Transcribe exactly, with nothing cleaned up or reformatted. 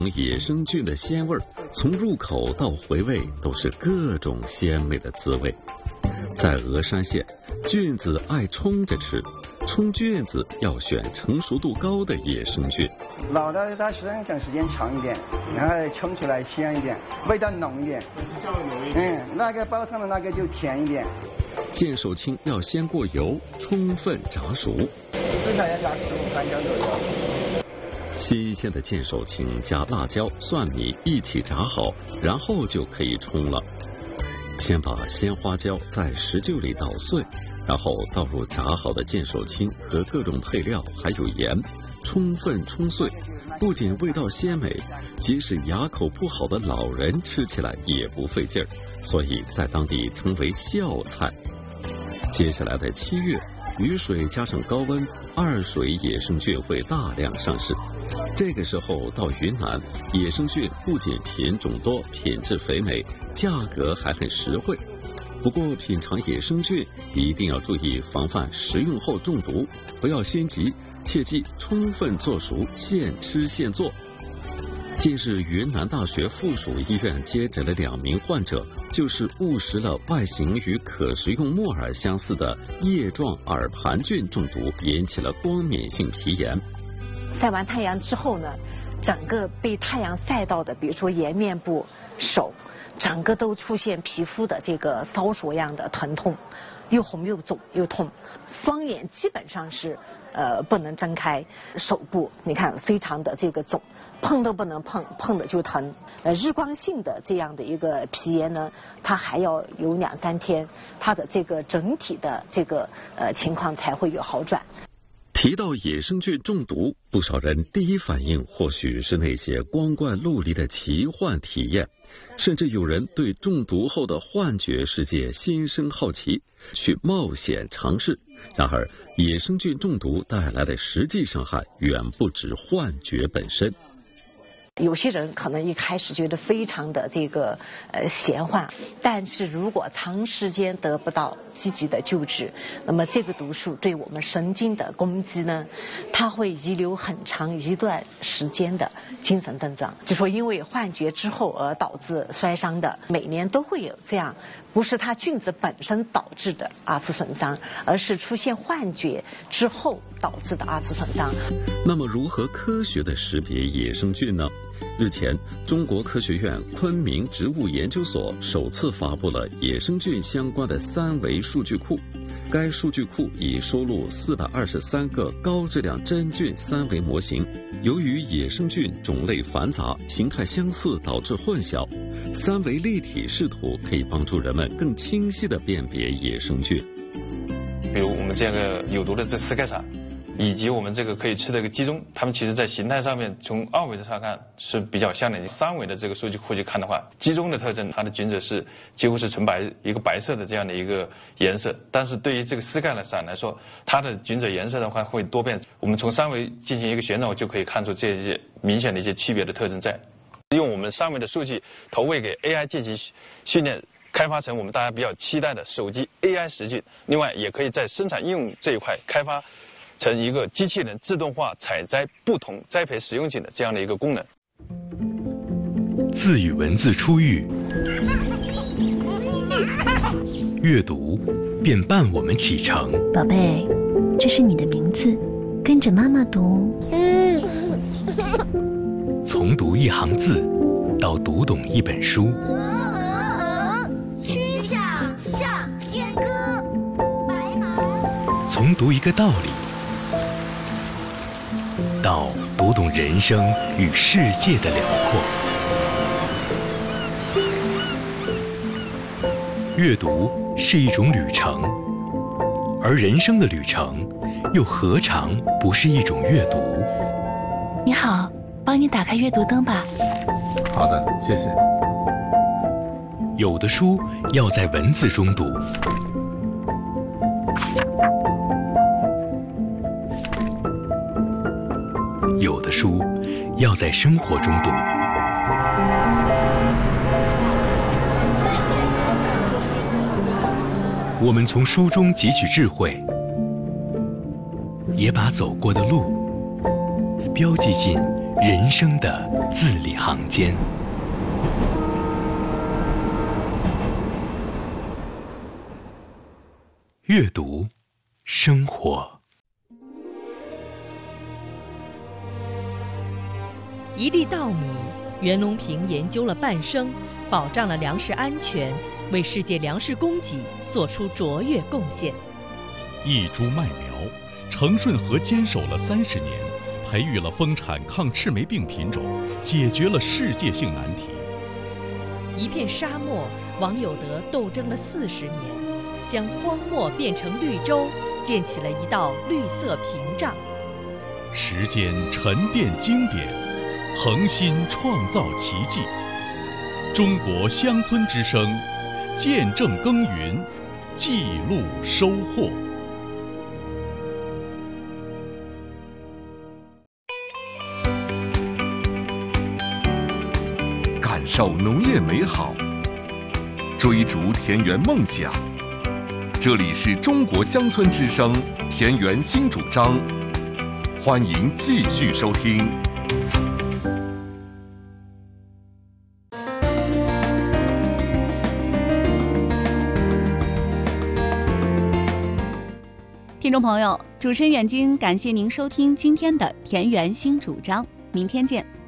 野生菌的鲜味儿，从入口到回味都是各种鲜美的滋味。在峨山县，菌子爱冲着吃，冲菌子要选成熟度高的野生菌。 老的它生长时间长一点，然后冲出来鲜一点，味道浓一点。嗯，那个煲汤的那个就甜一点。 见手青要先过油，充分炸熟， 至少要炸十五分钟左右。 新鲜的见手青加辣椒、蒜米一起炸好，然后就可以冲了。先把鲜花椒在石臼里捣碎，然后倒入炸好的见手青和各种配料，还有盐，充分冲碎。不仅味道鲜美，即使牙口不好的老人吃起来也不费劲儿，所以在当地称为孝菜。接下来的七月，雨水加上高温，二水野生菌会大量上市。这个时候到云南，野生菌不仅品种多、品质肥美，价格还很实惠。不过品尝野生菌一定要注意防范食用后中毒，不要心急，切记充分做熟，现吃现做。近日，云南大学附属医院接诊了两名患者，就是误食了外形与可食用木耳相似的叶状耳盘菌中毒，引起了光敏性皮炎。 晒完太阳之后呢，整个被太阳晒到的，比如说颜面部、手，整个都出现皮肤的这个烧灼样的疼痛，又红又肿又痛，双眼基本上是呃不能睁开，手部你看非常的这个肿，碰都不能碰，碰了就疼。呃，日光性的这样的一个皮炎呢，它还要有两三天，它的这个整体的这个呃情况才会有好转。 提到野生菌中毒，不少人第一反应或许是那些光怪陆离的奇幻体验，甚至有人对中毒后的幻觉世界心生好奇，去冒险尝试。然而，野生菌中毒带来的实际伤害远不止幻觉本身。 有些人可能一开始觉得非常的这个呃闲幻，但是如果长时间得不到积极的救治，那么这个毒素对我们神经的攻击呢，它会遗留很长一段时间的精神症状。就说因为幻觉之后而导致摔伤的，每年都会有这样，不是它菌子本身导致的二次损伤，而是出现幻觉之后导致的二次损伤。 那么如何科学的识别野生菌呢？日前，中国科学院昆明植物研究所首次发布了野生菌相关的三维数据库。该数据库已收录四百二十三个高质量真菌三维模型。由于野生菌种类繁杂、形态相似，导致混淆，三维立体视图可以帮助人们更清晰地辨别野生菌。 比如我们这个有毒的这斯盖萨，以及我们这个可以吃的一个鸡枞，它们其实在形态上面从二维的上看是比较像的。三维的这个数据库去看的话，鸡枞的特征，它的菌子是几乎是纯白，一个白色的这样的一个颜色。但是对于这个斯盖萨来说，它的菌子颜色的话会多变。我们从三维进行一个旋转，就可以看出这些明显的一些区别的特征在。用我们三维的数据投喂给 A I 进行训练，开发成我们大家比较期待的手机 A I 实菌。另外，也可以在生产应用这一块开发成一个机器人自动化采摘不同栽培食用菌的这样的一个功能。 字与文字初遇，阅读便伴我们启程。 宝贝，这是你的名字，跟着妈妈读。 从读一行字到读懂一本书。 曲项向天歌，白马。 从读一个道理到读懂人生与世界的辽阔。阅读是一种旅程，而人生的旅程又何尝不是一种阅读？ 你好，帮你打开阅读灯吧。 好的，谢谢。 有的书要在文字中读，有的书要在生活中读。我们从书中汲取智慧，也把走过的路标记进人生的字里行间。阅读，生活。 一粒稻米，袁隆平研究了半生，保障了粮食安全，为世界粮食供给做出卓越贡献。 一株麦苗，程顺和坚守了三十年，培育了丰产抗赤霉病品种，解决了世界性难题。 一片沙漠，王有德斗争了四十年，将荒漠变成绿洲，建起了一道绿色屏障。 时间沉淀经典，恒心创造奇迹。中国乡村之声，见证耕耘，记录收获。 感受农业美好，追逐田园梦想。这里是中国乡村之声田园新主张，欢迎继续收听。 听众朋友，主持人远军感谢您收听今天的田园新主张，明天见。